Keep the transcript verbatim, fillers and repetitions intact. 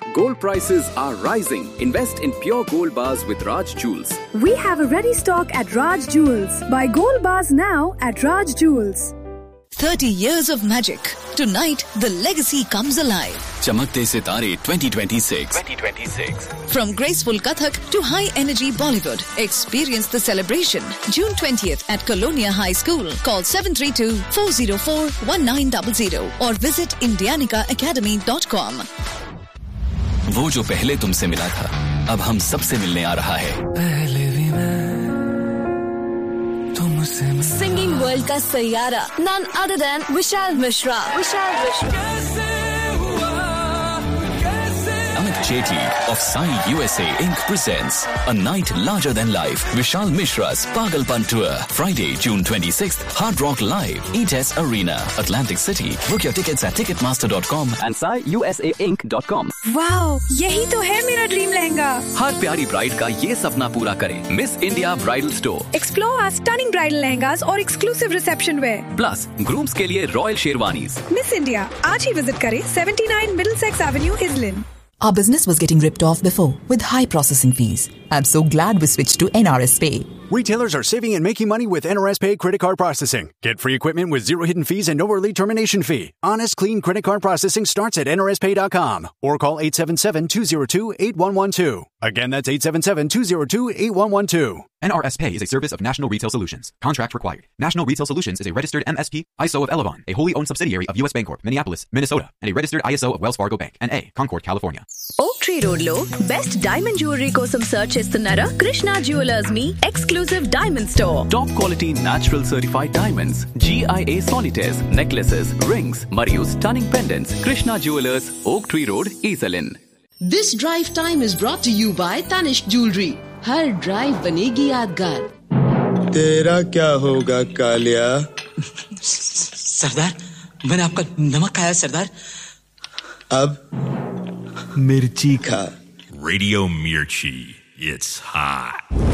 Gold prices are rising. Invest in pure gold bars with Raj Jewels. We have a ready stock at Raj Jewels. Buy gold bars now at Raj Jewels. thirty years of magic. Tonight, the legacy comes alive. Chamakte Sitare twenty twenty-six. twenty twenty-six. From graceful Kathak to high-energy Bollywood, experience the celebration. June twentieth at Colonia High School. Call seven three two, four zero four, one nine zero zero or visit indianica academy dot com. वो जो पहले तुमसे मिला था, अब हम सबसे मिलने आ रहा है. पहले भी मैं तुमसे मिला. Singing world का Saiyaara, none other than Vishal Mishra. Vishal Mishra. Amit Jaitley of Sai U S A Incorporated presents A Night Larger Than Life. Vishal Mishra's Pagalpan Tour. Friday, June twenty-sixth. Hard Rock Live. E T E S Arena, Atlantic City. Book your tickets at ticketmaster dot com and sai u s a inc dot com. Wow, यही तो है मेरा dream lehenga. हर प्यारी bride का ये सपना पूरा करें. Miss India Bridal Store. Explore our stunning bridal lehengas और exclusive reception wear. Plus, grooms के लिए Royal Sherwanis. Miss India, आज ही विजिट करें seventy-nine Middlesex Avenue, Islin. Our business was getting ripped off before with high processing fees. I'm so glad we switched to N R S Pay. Retailers are saving and making money with N R S Pay credit card processing. Get free equipment with zero hidden fees and no early termination fee. Honest, clean credit card processing starts at N R S pay dot com or call eight seven seven, two zero two, eight one one two. Again, that's eight seven seven, two zero two, eight one one two. N R S Pay is a service of National Retail Solutions. Contract required. National Retail Solutions is a registered M S P, I S O of Elavon, a wholly owned subsidiary of U S Bancorp, Minneapolis, Minnesota, and a registered I S O of Wells Fargo Bank, N A, Concord, California. Oak Tree Road లో best diamond jewellery కోసం search చేస్తున్నారా? Krishna jewellers me exclusive diamond store. Top quality natural certified diamonds, G I A solitaires, necklaces, rings, మరియు stunning pendants. Krishna Jewelers, Oak Tree Road, Esalin. This drive time is brought to you by Tanishq Jewelry. Her drive बनेगी यादगार. तेरा क्या होगा कालिया? सरदार, मैंने आपका नमक खाया सरदार. अब मिर्ची खा. Radio Mirchi, it's hot.